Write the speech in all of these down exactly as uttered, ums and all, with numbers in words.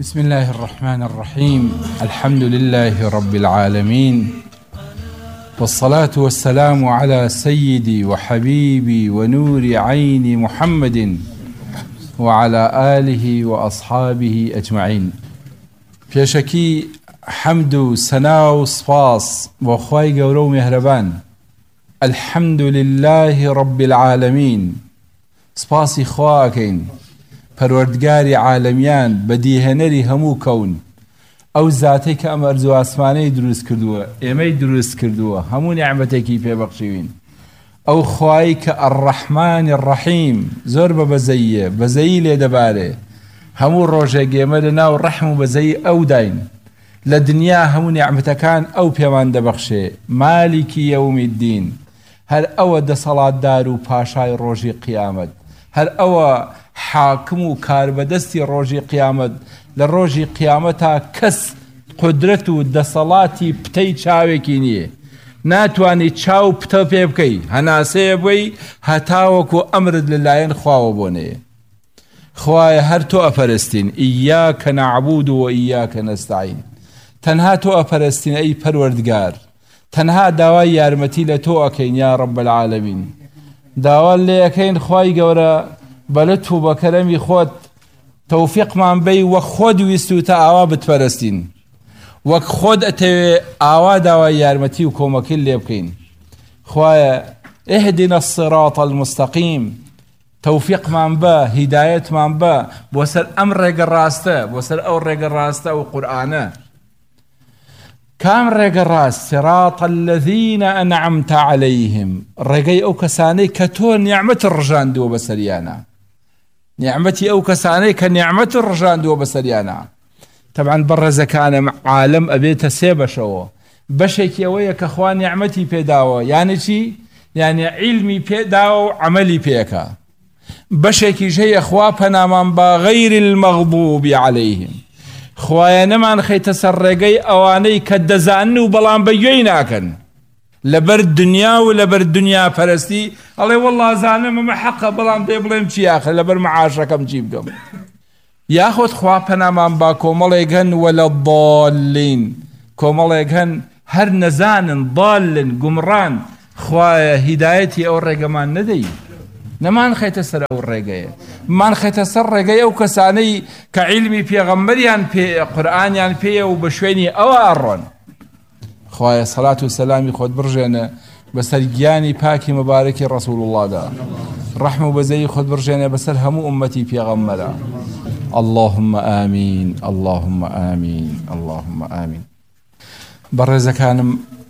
بسم الله الرحمن الرحيم. الحمد لله رب العالمين، والصلاة والسلام على سيدي وحبيبي ونور عين محمد وعلى آله وأصحابه أجمعين. پێشەکی حەمد و سەنا و سپاس بۆ خوای گەورە و مێهرەبان. الحمد لله رب العالمين. سپاسی خوا ئەکەین پەروەردگاری عالەمیان بە دیهێنەری هەموو کەون، ئەو زاتەی کە ئەم ئەرز و ئاسمانەی دروست کردووە، ئێمەی دروست کردووە، هەموو نیعمەتێکی پێبەخشیوین. ئەو خوایی کە ئەڕەحمان ڕەحیم زۆر بە بەزەییە، بەزەیی لێ دەبارێ. هەموو ڕۆژێک ئێمە لە ناو ڕەحم و بەزەیی ئەو داین. لە دنیا هەموو نیعمەتەکان ئەو پێمان دەبەخشێ. مالیکی یەومی الدین، هەر ئەوە دەسەڵاتدار و پاشای ڕۆژی قیامەت، هەر ئەوە حاکم و کاربەدەستی ڕۆژی قیامەت. لە ڕۆژی قیامەتا کەس قودرەت و دەسەڵاتی پتەی چاوێکی نییە، ناتوانی چاو پتە پێ بکەی، هەناسەیە بووی هەتاوەکو ئەمرت لەلایەن خواوە بۆنەیە. خوایە هەر تۆ ئەپەرستین، ئیاکە نەعبود و ئیاکە نەستەعین. تەنها تۆ ئەپەرستین ئەی پەروەردگار، تەنها داوای یارمەتی لە تۆ ئەکەین یا ڕەب العالەمین. داوا لێ ئەکەین خوای گەورە بەلەت و بە کەرەمی خۆت تەوفیقمان بەی وەک خۆت ویست و تا ئاوا بتپەرستین، وەک خۆت ئەتەوێ ئاوا داوای یارمەتی و کۆمەکی لێ بکەین. خوایە ئیهدینا الصراط المستەقیم، تەوفیقمان بە، هیدایەتمان بە بۆ سەر ئەم ڕێگە ڕاستە، بۆ سەر ئەو ڕێگە ڕاستە و قورئانە. کام ڕێگە ڕاست؟ صراط الذین ئەنعمت عەلەیهم، ڕێگەی ئەو کەسانەی کە تۆ نیعمەت ڕژاندووە بەسەریانە، نیعمەتی ئەو کەسانەی کە نیعمەت ڕژاندووە بەسەریانە. تەبعاً بەڕێزەکانم عالەم ئەبێتە سێ بەشەوە. بەشێکی ئەوەیە کە خوا نیعمەتی پێداوە، یانی چی؟ یانی عیلمی پێداوە و عەمەلی پێکە. بەشێکی ژەیە خوا پەنامان بە غەیری المەغضوب عەلەیهم، خوایە نەمان خەیتە سەر ڕێگەی ئەوانەی کە دەزانن و بەڵام بەگوێی ناکەن. لەبەر دنیا و لەبەر دنیا پەرستی ئەڵێ وەڵڵا زانم ئەمە حەقە بەڵام پێ بڵێم چی ئاخر لەبەر مەعاشەکەم چی بکەم. یاخۆت خوا پەنامان با کۆمەڵێک هەن وەلەضالین، کۆمەڵێک هەن هەر نەزانن، ضالن، گومڕان. خوایە هیدایەتی ئەو ڕێگەمان نەدەی، نەمان خەیتە سەر ئەو ڕێگەیە، مان خەیتە سەر ڕێگەی ئەو کەسانەی کە عیلمی پێغەمبەریان پێ، قورئانیان پێیە و بە شوێنی ئەوە ئەڕۆن. خوایە سەڵات و سەلامی خۆت بڕژێنە بەسەر گیانی پاکی مبارەکی ڕەسوول اللهدا، ڕەحم و بەزەیی خۆت بڕژێنە بەسەر هەموو ئومەتی پێغەمبەرە. اللهم ئامین، اللهم ئامین، اللهم ئامین. بەڕێزەکانم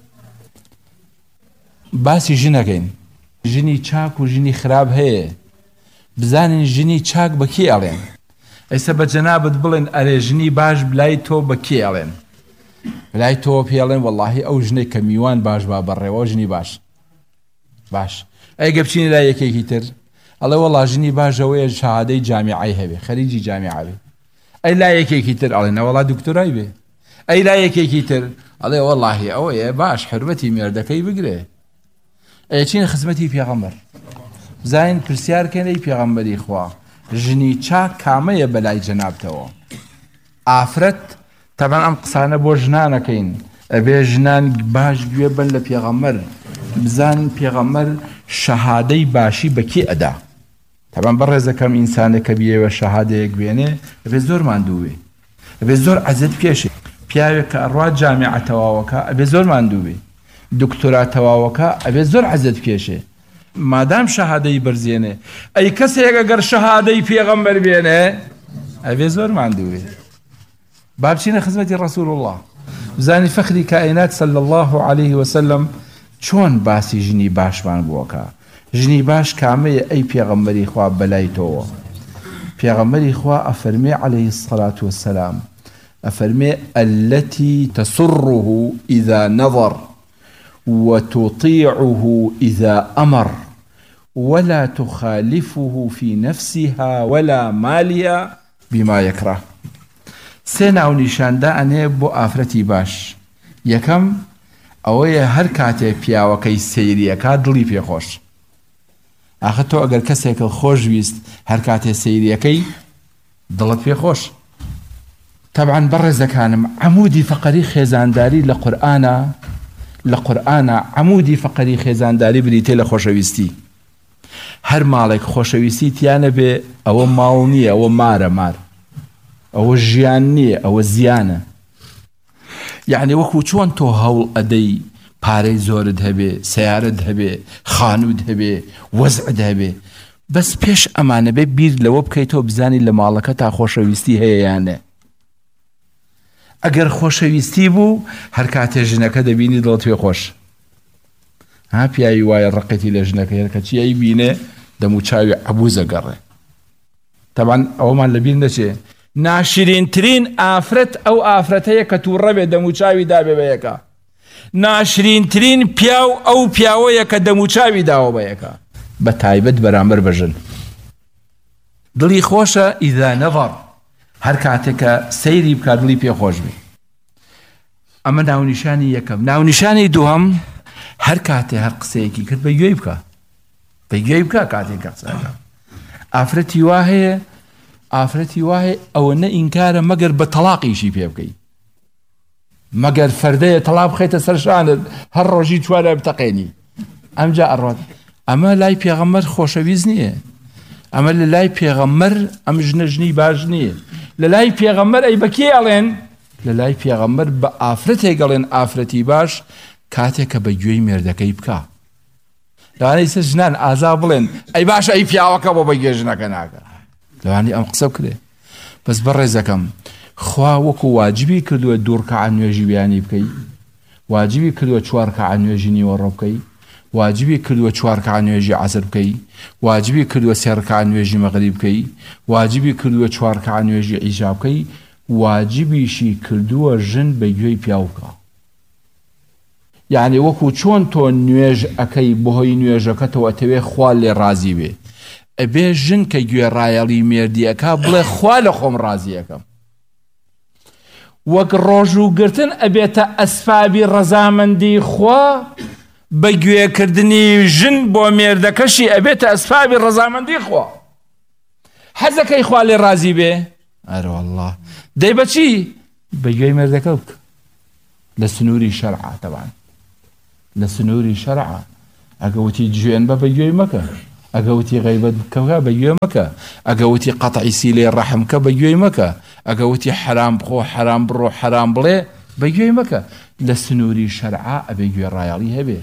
باسی ژنەکەین. ژنی چاک و ژنی خراپ هەیە. بزانین ژنی چاک بە کێ ئەڵێن؟ ئێستا بە جەنابەت بڵێن ئەرێ ژنی باش بلای تۆ بە کێ ئەڵێن؟ بلای تۆ پێڵێن وەڵڵاهی ئەو ژنەی کە میوان باش با بەڕێوە ژنی باش باش. ئەگە بچینی لای یەکێکی تر ئەڵێ وەڵڵا ژنی باش ئەوەیە شەهادەی جامیعەی هەبێ، خەریجی جامیعە بێ. ئەی لای یەکێکی تر ئەڵێن وەڵڵا دکتۆرای بێ. ئەی لای یەکێکی تر ئەڵێ وەڵڵاهی ئەوەیە باش حرمەتی مێردەکەی بگرێ. ئەیچین خزمەتی پێغەمبەر بزانین پرسیارکەنەی پێغەمبەری خوا ژنی چاک کامەیە بەلای جەنابتەوە؟ ئافرەت تەبەن ئەم قسانە بۆ ژنانەکەین، ئەبێ ژنان باش گوێ بن لە پێغەمبەر، بزانین پێغەمبەر شەهادەی باشی بە کێ ئەدا. تەبەن بەڕێزەکەم ئینسانێک کە بیەوە شەهادەیەک بێنێ ئەبێ زۆر ماندوو بێ، ئەبێ زۆر عەزت پێشێ. پیاوێک کە ئەڕوا جامیعە تەواوەکە ئەبێ زۆر ماندوو بێ، دکتۆرا تەواوەکە ئەبێ زۆر عەزت پێشێ مادام شەهادەی بەرزێنێ. ئەی کەسێک ئەگەر شەهادەی پێغەمبەر بێنێ ئەبێ زۆر ماندوو بێ. با بچینە خزمەتی ڕەسوول الله، بزانی فەخری کائینات صلی الله علیه وسلم چۆن باسی ژنی باشمان بووەکە. ژنی باش کامەیە ئەی پێغەمبەری خوا بەلای تۆوە؟ پێغەمبەری خوا ئەفەرمێ عەلەیهی الصەلاة وەسەلام، ئەفەرمێ ئەلەتی تەسوڕه ئیذا نەظەر وتطيعه إذا أمر ولا تخالفه في نفسها ولا مالها بما يكره. سێ ناو نیشاندا ئەنێ بۆ ئافرەتی باش. یەکەم ئەوەیە هەر کاتێ پیاوەکەی سەیریەکە دڵی پێخۆش. ئاخە تۆ ئەگەر کەسێکە خۆش ویست هەر کاتێ سەیریەکەی دڵت پێخۆش، طبعا بەڕێزەکانم عمودی فەقەری خێزانداری لە قورئانە لە قورئانە عمودی فەقەری خێزانداری بریتێ لە خۆشەویستی. هەر ماڵێک خۆشەویستی تیانە بێ ئەوە ماڵ نییە، ئەوە مارە مار، ئەوە ژیان نییە، ئەوە زیانە. یعنی وەکو چۆن تۆ هەوڵ ئەدەی پارەی زۆرت هەبێ، سیارت هەبێ، خانوود هەبێ، وەزعت هەبێ، بەس پێش ئەمانە بێ بیر لەوە بکەیتەوە بزانی لە ماڵەکە تا خۆشەویستی هەیە یانە. ئەگەر خۆشەویستی بوو هەر کاتێ ژنەکە دەبینی دڵ توێ خۆش. ها پیاوی وایە ڕقەتی لە ژنەکە هێرکە چیایی بینێ دەم و چاوی عەبووزە گەڕێ. طبعا ئەوەمان لەبیر نەچێ ناشرینترین ئافرەت ئەو ئافرەتەیە کە تووڕە بێ دەم و چاوی دابێ بە یەکە. ناشرینترین پیاو ئەو پیاوەیە کە دەم و چاوی داوە بە یەکە، بە تایبەت بەرامبەر بەژن. دڵی خۆشە ئیذا نەظەر، هەر کاتێکە سەیری بکات دڵی پێ خۆش بێ. ئەمە ناونیشانی یەکەم. ناونیشانی دووەم هەر کاتێ هەر قسەیەکی کرد بە گوێی بکە، بە گوێی بکە کاتێک قسەکە. ئافرەتی وا هەیە ئافرەتی وا هەیە ئەوە نە ئینکارە مەگەر بە تەلاقیشی پێ بکەیت، مەگەر فەردەیە تەلاق بخەیتە سەر شانت هەر ڕۆژی چوارە بتەقێنی ئەمجا ئەڕۆت. ئەمە لای پێغەمبەر خۆشەویست نییە، ئەمە لە لای پێغەمبەر ئەم ژنە ژنی باش نییە. لە لای پێغەمبەر ئەی بە کێ ئەڵێن؟ لە لای پێغەمبەر بە ئافرەتێک ئەڵێن ئافرەتی باش کاتێکە بە گوێی مێردەکەی بکە. لەوانەیە سە ژنان ئازا بڵێن ئەی باشە ئەی پیاوەکە بۆ بە گوێ ژنەکە ناکە. لەوانەیە ئەم قسە بکرێ. بەس بەڕێزەکەم خوا وەکو واجبی کردووە دوو ڕکەعەت نوێژی بیانی بکەی، واجبی کردووە چوار ڕکەعەت نوێژی نیوەڕۆ بکەی، واجبی کردووە چوار ڕکەعەت نوێژی عەسر بکەی، واجبی کردووە سێ ڕکەعەت نوێژی مەغریب بکەی، واجبی کردووە چوار ڕکەعەت نوێژی عیشا بکەی، واجبیشی کردووە ژن بە گوێی پیاو بکە. یعنی وەکو چۆن تۆ نوێژ ئەەکەی بەهۆی نوێژەکەتەوە ئەتەوێ خوا لێ ڕازی بێ، ئەبێ ژن کە گوێڕایەڵی مێردیەکە بڵێ خوا لە خۆم ڕازیەکەم. وەک ڕۆژوگرتن ئەبێتە ئەسفابی ڕەزامەندی خوا، بە گوێکردنی ژن بۆ مێردەکەشی ئەبێتە ئەسفابی ڕەزامەندی خوا. حەزەکەی خوا لێ ڕازی بێ، ئەرە وەڵڵا دەی بەچی؟ بە گوێی مێردەکە بکە. لە سنووری شەرعە تەبان، لە سنووری شەرعە. ئەگەوتی گوێن بە بە گوێی مەکە، ئەگەوتی غیبەت بکەوە بە گوێ مەکە، ئەگەوتی قەتعی سیلەی ڕەحمکە بە گوێی مەکە، ئەگەوتی حرام بخۆ حرام بڕۆ حرام بڵێ بە گوێی مەکە. لە سنووری شەرعە ئەبێ گوێڕایەڵی هەبێ.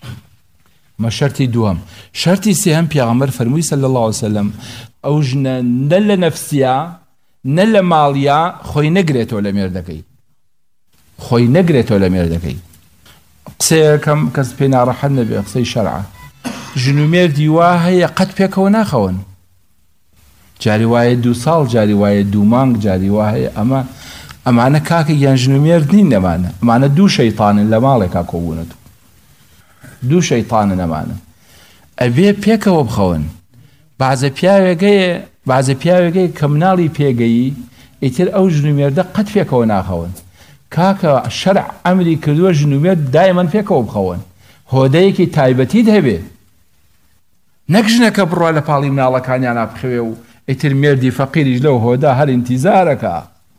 مە شەرتی دووەم. شەرتی سێهەم پێغەمبەر فەرمووی صلی الله علیه وسلم ئەو ژنە نە لە نەفسیە نە لە ماڵیە خۆی نەگرێتەوە لە مێردەکەی، خۆی نەگرێتەوە لە مێردەکەی. قسەیەکەم کەس پێی ناڕەحەت نەبێ، قسەی شەرعە. ژن و مێردی وا هەیە قەت پێکەوە ناخەون، جاری وایە دوو ساڵ، جاری وایە دوو مانگ، جاری وا هەیە. ئەمە ئەمانە کاکە یان ژن و مێرد نین، نەمانە ئەمانە دوو شەیطانن لە ماڵێکا کۆبوونەت، دوو شەیطانن ئەمانە. ئەبێ پێکەوە بخەون. بەعزە پیاوێکەیە بەعزە پیاوێکەیە کە مناڵی پێگەیی ئیتر ئەو ژن و مێردە قەت پێکەوە ناخەون. کاکە شەرع ئەمری کردووە ژن و مێرد دایمەن پێکەوە بخەون، هۆدەیەکی تایبەتیت هەبێ. نەک ژنەکە بڕوا لە پاڵی مناڵەکانیان نابخەوێ و ئیتر مێردی فەقیریش لەو هۆدا هەر ئینتیزارەکە.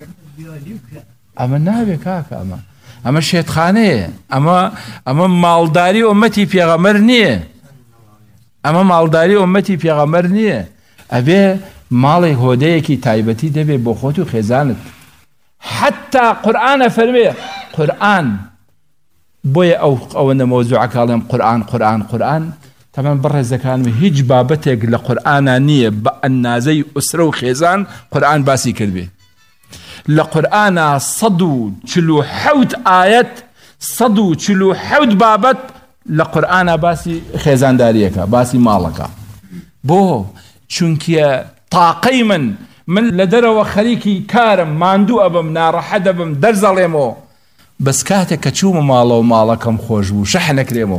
ئەمە نابێ کاکە، ئەمە ئەمە شێتخانەیە، ئەمە ئەمە ماڵداری ئومەتی پێغەمبەر نییە، ئەمە ماڵداری ئومەتی پێغەمبەر نییە. ئەبێ ماڵی هۆدەیەکی تایبەتی دەبێ بۆ خۆت و خێزانت. حتا قورئانە فەرمێ، قورئان بۆیە ئەو ئەوەندە مەوزوعەکەڵێم قورئان قورئان قورئان. تەمان بەڕێزەکانم هیچ بابەتێک لە قورئانە نییە بە ئەندازەی ئوسرە و خێزان قورئان باسی کردبێ. لە قورئانە سەد و چل و حەوت ئایەت، سەد و چل و حەوت بابەت لە قورئانە باسی خێزانداریەکە، باسی ماڵەکە. بۆ چونکە تاقەی من من لە دەرەوە خەریکی کارم، ماندوو ئەبم، ناڕەحەت دەبم، دەرزەڵێمەوە، بەس کاتێک کە چوومە ماڵەوە ماڵەکەم خۆش بوو شەح نەکرێمەوە.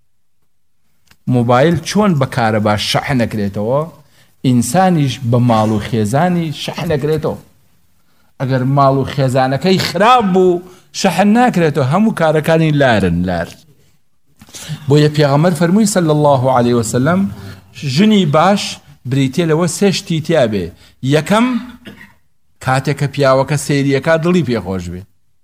موبایل چۆن بەکارە باش شەح نەکرێتەوە، ئینسانیش بە ماڵ و خێزانی شەح نەکرێتەوە. ئەگەر ماڵ و خێزانەکەی خراپ بوو شەح ناکرێتەوە، هەموو کارەکانی لارن لار. بۆیە پێغەمبەر فەرمووی صلی الله علیه وسلم ژنی باش بریتێ لەوە سێ شتی تیا بێ. یەکەم کاتێککە پیاوەکە سێریەکە دڵی پێخۆش بێ.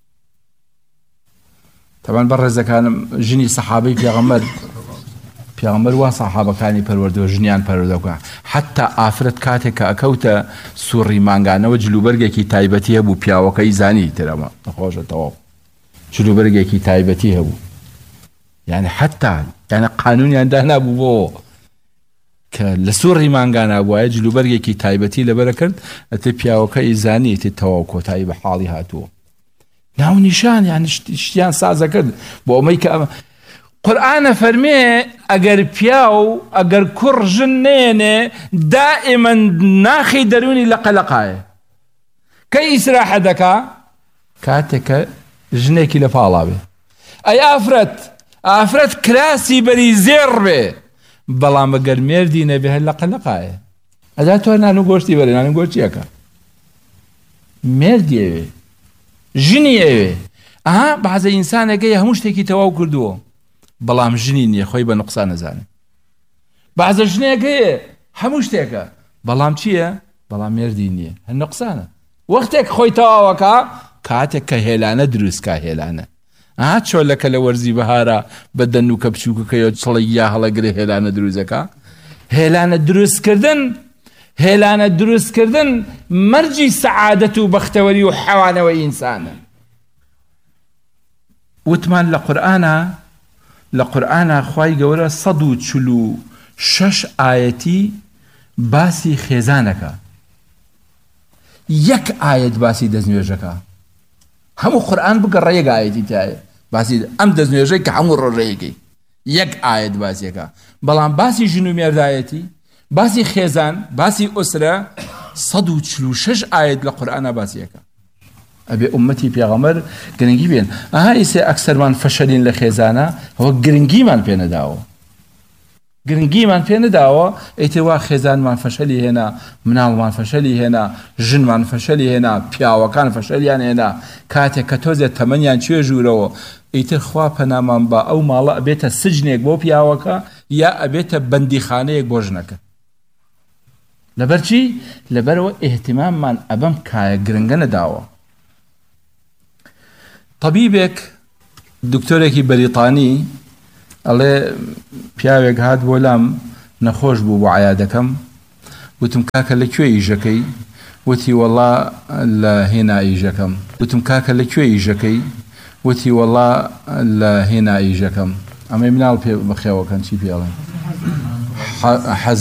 تەبان بە ڕێزەکانم ژنی سەحابەی پێغەمبەر پێغەمبەر وا سەحابەکانی پەروەردەوە ژنیان پەروەردەکە حتا ئافرەت کاتێک کە ئەکەوتە سوڕی مانگانەوە جلوبەرگێکی تایبەتی هەبوو پیاوەکەی زانی ترەمە نەخۆشەتەوە جلوبەرگێکی تایبەتی هەبوو یعنی حتا یعنی قانونیان دانابوو بۆ کە لە سوڕی مانگانە بووایە جلوبەرگێکی تایبەتی لەبەرە کرد ئەتێ پیاوەکەی زانی تێ تەواو کۆتایی بە حاڵی هاتووە ناو نیشان یعنی شتیان سازە کرد بۆ ئەمەی کە قورآنە فەرمێ ئەگەر پیا و ئەگەر کوڕ ژن نێنێ دائیمەن ناخی دەرونی لە قەلەقایە کە ئیسراحە دەکا کاتێکە ژنێکی لە پاڵا بێ ئەی ئافرەت ئافرەت کراسی بەری زێڕ بێ بەڵام ئەگەر مێردی نەبێ هەر لە قەلەقایە ئەدا تۆ نان و گۆشتی بەرێ نان و گۆشتیەکە مێردی ئەوێ ژنی ئەوێ ئەها بەعزە ئینسانەکەی هەموو شتێکی تەواو کردووە بەڵام ژنی نییە خۆی بە نوقسان نەزانێ بەعزە ژنێکەیە هەموو شتێکە بەڵام چییە؟ بەڵام مێردی نییە هەر نوقسانە وەختێک خۆی تەواوەکە کاتێک کە هێلانە دروستکە هێلانە ئەها چۆلەکە لە وەرزی بەهارە بە دەن و کە بچووکەکەیەوە چڵی یا هەڵەگرێ هێلانە دروستەکە هێلانە دروستکردن هێلانە دروستکردن مەرجی سەعادەت و بەختەوەری و حەوانەوەی ئینسانە وتمان لە قورئانە لە قورئانە خوای گەورە سەد و چل و شەش ئایەتی باسی خێزانەکە یەک ئایەت باسی دەستنوێژەکە هەموو قورئان بگەڕە یەک ئایەتی تایە باسی ئەم دەستنوێژەی کە هەموو ڕۆژەیەکی یەک ئایەت باسیەکە بەڵام باسی ژن و مێردایەتی باسی خێزان باسی ئوسرە سەد و چل و شەش ئایەت لە قورئانە باسیەکە ئەبێ ئومەتی پێغەمبەر گرنگی بێن ئەها ئیسێ ئەکسەرمان فەشەلین لە خێزانە ئەوە گرنگیمان پێ نەداوە گرنگیمان پێ نەداوە ئەیتێ وا خێزانمان فەشەلی هێنا مناڵمان فەشەلی هێنا ژنمان فەشەلی هێنا پیاوەکان فەشەلیان هێنا کاتێک کە تۆزێت تەمەنیان کوێ ژوورەوە ئیتر خوا پەنامان بە ئەو ماڵە ئەبێتە سجنێک بۆ پیاوەکە یا ئەبێتە بەندیخانەیەک بۆ ژنەکە لەبەر چی؟ لەبەرەوە ئێهتیماممان ئەبەم کایە گرنگە نەداوە طبیبێک دکتۆرێکی بەریتانی ئەڵێ پیاوێک هات بۆ لام نەخۆش بوو بۆ عەیادەکەم وتم کاکە لەکوێ ئیژەکەی وتی وەڵا لە هێنا ئیژەکەم وتم کاکە لەکوێ ئیژەکەی وتی وەڵا لە هێنا ئیژەکەم ئەمەی مناڵ پێ بەخێوەکەن چی پێڵێن